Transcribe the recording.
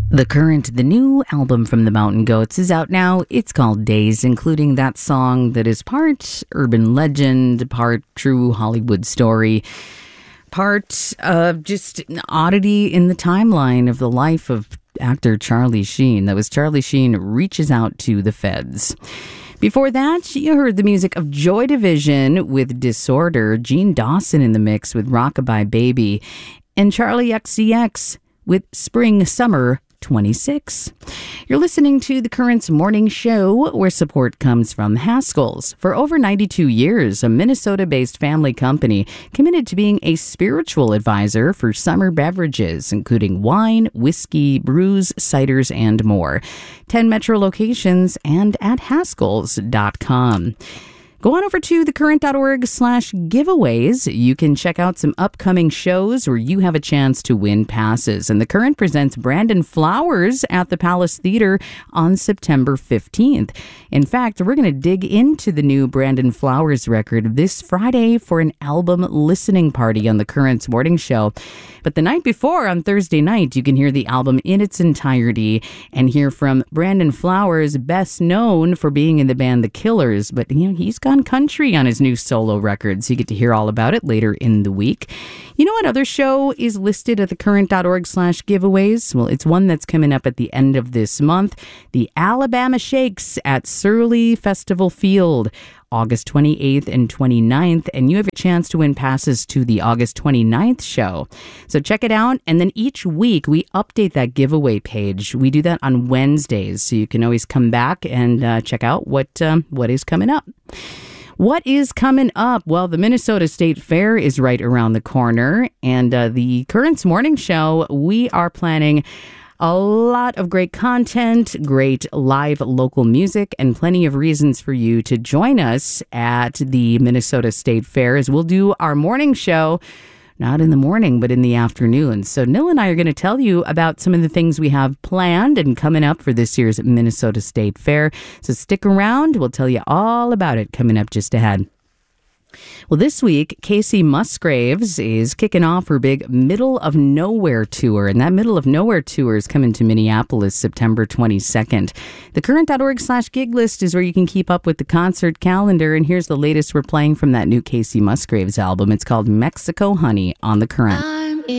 The new album from the Mountain Goats is out now. It's called Days, including that song that is part urban legend, part true Hollywood story, part just an oddity in the timeline of the life of actor Charlie Sheen. That was Charlie Sheen Reaches Out to the Feds. Before that, you heard the music of Joy Division with Disorder, Gene Dawson in the mix with Rockabye Baby, and Charlie XCX with Spring Summer 26. You're listening to the Currents Morning Show, where support comes from Haskell's. For over 92 years, a Minnesota-based family company committed to being a spiritual advisor for summer beverages, including wine, whiskey, brews, ciders, and more. 10 metro locations and at haskells.com. Go on over to thecurrent.org/giveaways. You can check out some upcoming shows where you have a chance to win passes. And The Current presents Brandon Flowers at the Palace Theater on September 15th. In fact, we're going to dig into the new Brandon Flowers record this Friday for an album listening party on The Current's Morning Show. But the night before, on Thursday night, you can hear the album in its entirety and hear from Brandon Flowers, best known for being in the band The Killers. But, he's gone country on his new solo record, so you get to hear all about it later in the week. You know what other show is listed at thecurrent.org/giveaways? Well, it's one that's coming up at the end of this month. The Alabama Shakes at Surly Festival Field, August 28th and 29th, and you have a chance to win passes to the August 29th show. So check it out, and then each week we update that giveaway page. We do that on Wednesdays, so you can always come back and check out what is coming up. What is coming up? Well, the Minnesota State Fair is right around the corner, and the Currents Morning Show, we are planning a lot of great content, great live local music, and plenty of reasons for you to join us at the Minnesota State Fair as we'll do our morning show, not in the morning, but in the afternoon. So Nil and I are going to tell you about some of the things we have planned and coming up for this year's Minnesota State Fair. So stick around. We'll tell you all about it coming up just ahead. Well, this week, Kacey Musgraves is kicking off her big Middle of Nowhere tour, and that Middle of Nowhere tour is coming to Minneapolis September 22nd. Thecurrent.org/gig list is where you can keep up with the concert calendar, and here's the latest we're playing from that new Kacey Musgraves album. It's called Mexico Honey on The Current.